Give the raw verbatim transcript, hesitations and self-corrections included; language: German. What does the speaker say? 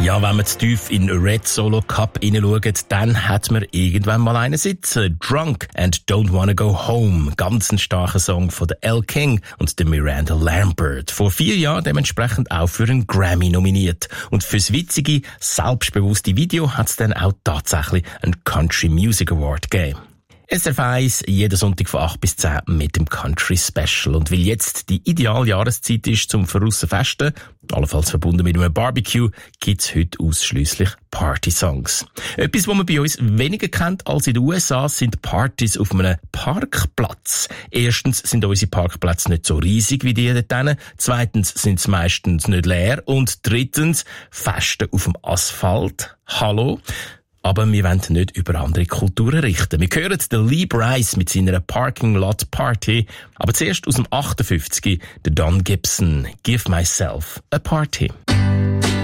Ja, wenn man zu tief in Red Solo Cup hineinschaut, dann hat man irgendwann mal einen sitzen. Drunk and Don't Wanna Go Home. Ganz ein starker Song von der Elle King und der Miranda Lambert. Vor vier Jahren dementsprechend auch für einen Grammy nominiert. Und fürs witzige, selbstbewusste Video hat es dann auch tatsächlich einen Country Music Award gegeben. S R F eins, jeden Sonntag von acht bis zehn mit dem Country Special. Und weil jetzt die ideale Jahreszeit ist zum Verrussen festen, allenfalls verbunden mit einem Barbecue, gibt's heute ausschliesslich Party-Songs. Etwas, was man bei uns weniger kennt als in den U S A, sind Partys auf einem Parkplatz. Erstens sind unsere Parkplätze nicht so riesig wie die dort. Zweitens sind sie meistens nicht leer. Und drittens, Festen auf dem Asphalt. Hallo? Aber wir wollen nicht über andere Kulturen richten. Wir hören den Lee Brice mit seiner Parking Lot Party. Aber zuerst aus dem achtundfünfziger, der Don Gibson, Give Myself a Party.